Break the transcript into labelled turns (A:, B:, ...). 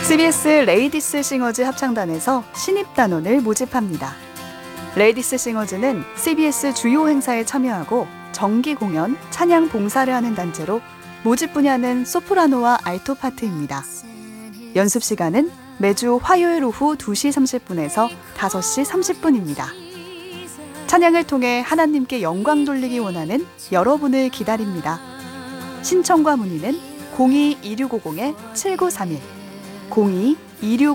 A: CBS 레이디스 싱어즈 합창단에서 신입단원을 모집합니다. 레이디스 싱어즈는 CBS 주요 행사에 참여하고 정기 공연, 찬양 봉사를 하는 단체로 모집 분야는 소프라노와 알토 파트입니다. 연습 시간은 매주 화요일 오후 2시 30분에서 5시 30분입니다. 찬양을 통해 하나님께 영광 돌리기 원하는 여러분을 기다립니다. 신청과 문의는 02-2650-7931, 02-2650-7931